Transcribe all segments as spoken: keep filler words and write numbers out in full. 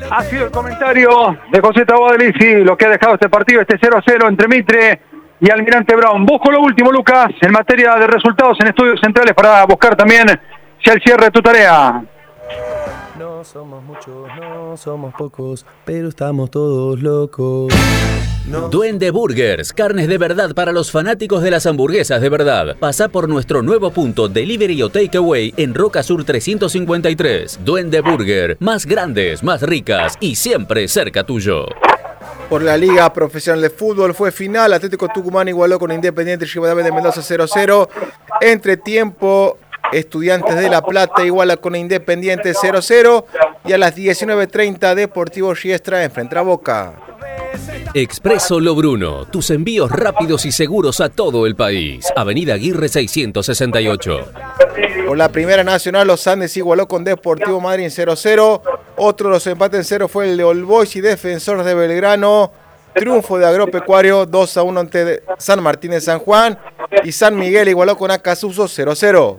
Ha sido el comentario de José Taboada de Lisi, lo que ha dejado este partido, este cero a cero entre Mitre y Almirante Brown. Busco lo último, Lucas, en materia de resultados en estudios centrales para buscar también si al cierre de tu tarea. No somos muchos, no somos pocos, pero estamos todos locos. No. Duende Burgers, carnes de verdad para los fanáticos de las hamburguesas de verdad. Pasá por nuestro nuevo punto Delivery o Takeaway en Roca Sur trescientos cincuenta y tres. Duende Burger, más grandes, más ricas y siempre cerca tuyo. Por la Liga Profesional de Fútbol fue final. Atlético Tucumán igualó con Independiente Rivadavia de Mendoza cero a cero. Entre tiempo, Estudiantes de La Plata iguala con Independiente cero a cero. Y a las diecinueve treinta, Deportivo Riestra enfrenta a Boca. Expreso Lo Bruno, tus envíos rápidos y seguros a todo el país. Avenida Aguirre seiscientos sesenta y ocho. Por la Primera Nacional, Los Andes igualó con Deportivo Madryn cero a cero. Otro de los empates en cero fue el de All Boys y Defensor de Belgrano. Triunfo de Agropecuario dos a uno ante San Martín de San Juan. Y San Miguel igualó con Acasuso cero a cero.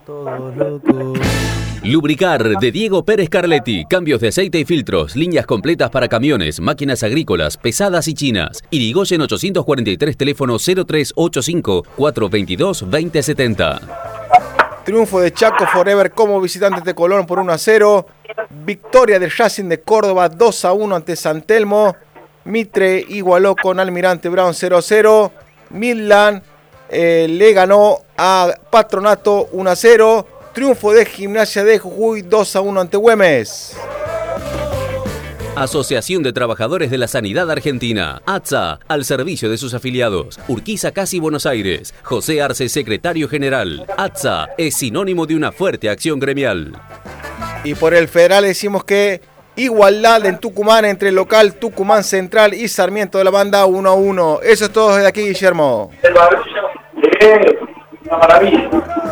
Lubricar de Diego Pérez Carletti. Cambios de aceite y filtros. Líneas completas para camiones, máquinas agrícolas, pesadas y chinas. Irigoyen ochocientos cuarenta y tres, teléfono cero tres ocho cinco, cuatro dos dos, dos cero siete cero. Triunfo de Chaco Forever como visitantes de Colón por uno a cero. Victoria del Racing de Córdoba dos a uno ante San Telmo. Mitre igualó con Almirante Brown cero a cero. Midland eh, le ganó a Patronato uno a cero. Triunfo de Gimnasia de Jujuy dos a uno ante Güemes. Asociación de Trabajadores de la Sanidad Argentina, A T S A, al servicio de sus afiliados. Urquiza Casi Buenos Aires. José Arce, secretario general. A T S A es sinónimo de una fuerte acción gremial. Y por el federal decimos que igualdad en Tucumán entre el local Tucumán Central y Sarmiento de la Banda uno a uno. Eso es todo desde aquí, Guillermo. El barrillo de una maravilla.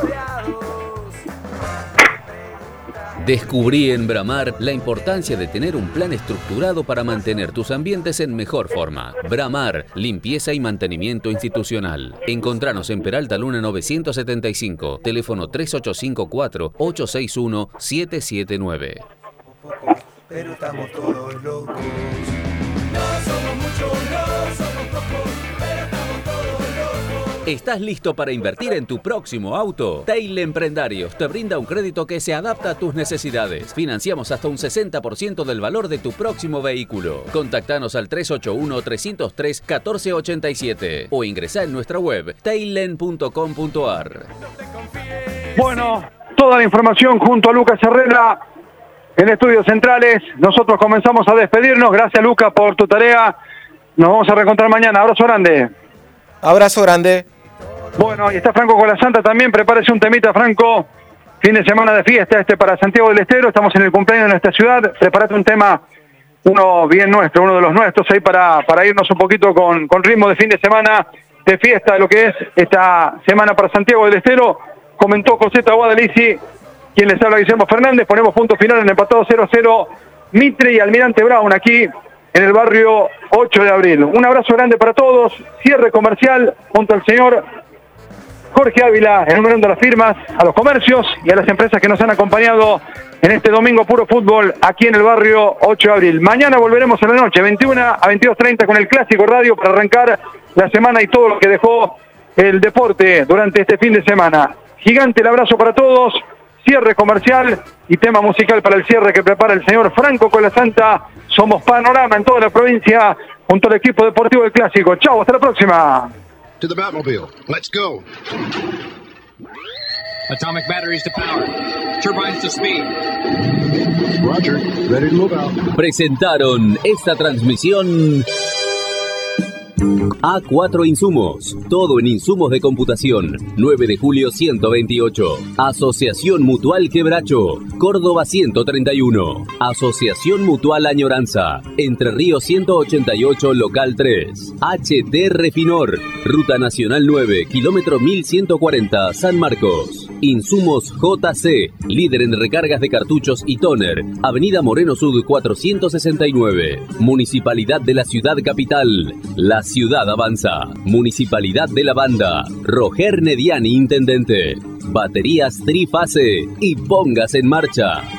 Descubrí en Bramar la importancia de tener un plan estructurado para mantener tus ambientes en mejor forma. Bramar, limpieza y mantenimiento institucional. Encontranos en Peralta Luna novecientos setenta y cinco, teléfono tres ocho cinco cuatro, ocho seis uno, siete siete nueve. Pero estamos todos locos. No somos muchos, no somos pocos, pero estamos todos locos. ¿Estás listo para invertir en tu próximo auto? Teile Emprendarios te brinda un crédito que se adapta a tus necesidades. Financiamos hasta un sesenta por ciento del valor de tu próximo vehículo. Contactanos al tres ocho uno, tres cero tres, uno cuatro ocho siete o ingresá en nuestra web teilen punto com punto ar. Bueno, toda la información junto a Lucas Herrera en Estudios Centrales. Nosotros comenzamos a despedirnos. Gracias, Lucas, por tu tarea. Nos vamos a reencontrar mañana. Abrazo grande. Abrazo grande. Bueno, y está Franco con la Santa también. Prepárese un temita, Franco. Fin de semana de fiesta este para Santiago del Estero. Estamos en el cumpleaños de nuestra ciudad. Prepárate un tema, uno bien nuestro, uno de los nuestros, ahí para, para irnos un poquito con, con ritmo de fin de semana de fiesta, de lo que es esta semana para Santiago del Estero. Comentó José Taboada de Lisi, quien les habla, Guillermo Fernández. Ponemos punto final en empatado cero a cero. Mitre y Almirante Brown aquí en el barrio ocho de abril. Un abrazo grande para todos. Cierre comercial junto al señor Jorge Ávila, enumerando las firmas a los comercios y a las empresas que nos han acompañado en este domingo puro fútbol aquí en el barrio ocho de abril. Mañana volveremos a la noche, veintiuna a veintidós treinta, con el Clásico Radio para arrancar la semana y todo lo que dejó el deporte durante este fin de semana. Gigante el abrazo para todos. Cierre comercial y tema musical para el cierre que prepara el señor Franco con la Santa. Somos Panorama en toda la provincia junto al equipo deportivo del Clásico. Chau, hasta la próxima. To the Batmobile. Let's go. Atomic batteries to power. Turbines to speed. Roger. Ready to move out. Presentaron esta transmisión A cuatro Insumos, todo en insumos de computación. nueve de julio ciento veintiocho. Asociación Mutual Quebracho, Córdoba ciento treinta y uno. Asociación Mutual Añoranza, Entre Ríos ciento ochenta y ocho, local tres. H T Refinor, Ruta Nacional nueve, kilómetro mil ciento cuarenta, San Marcos. Insumos J C, líder en recargas de cartuchos y tóner. Avenida Moreno Sud cuatrocientos sesenta y nueve. Municipalidad de la Ciudad Capital. La ciudad avanza. Municipalidad de La Banda. Roger Nediani, intendente. Baterías Trifase y pongas en marcha.